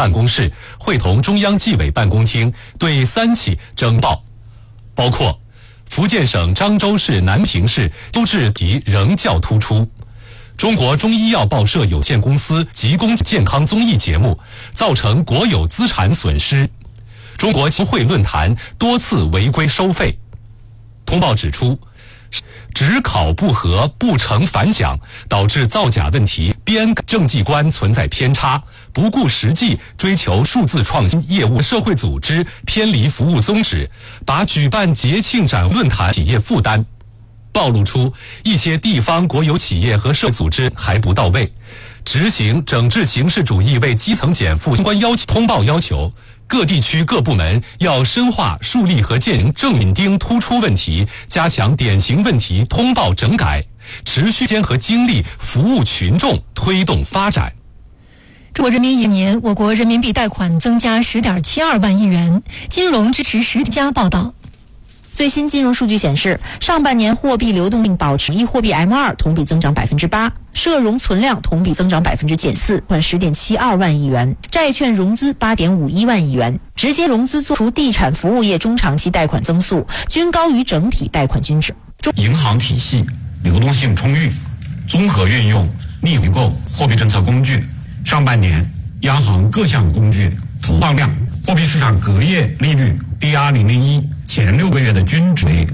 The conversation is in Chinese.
办公室会同中央纪委办公厅对3起征报，包括福建省漳州市南平市优质题仍较突出，中国中医药报社有限公司急公健康综艺节目造成国有资产损失，中国集会论坛多次违规收费。通报指出，只考不合不成反奖，导致造假问题编改政绩观存在偏差，不顾实际追求数字创新业务社会组织偏离服务宗旨，把举办节庆展论坛企业负担，暴露出一些地方国有企业和社会组织还不到位，执行整治形式主义为基层减负相关要求。通报要求各地区各部门要深化树立和践行正紧盯突出问题，加强典型问题通报整改，持续间和精力服务群众，推动发展。 中国人民银行年我国人民币贷款增加10.72万亿元，金融支持10家报道。 最新金融数据显示，上半年货币流动性保持货币 M2 同比增长 8%， 社融存量同比增长 -4%， 款10.72万亿元，债券融资8.51万亿元，直接融资除地产服务业中长期贷款增速均高于整体贷款均值。 银行体系流动性充裕，综合运用逆回购货币政策工具，上半年央行各项工具投放量，货币市场隔夜利率 DR001 前6个月的均值为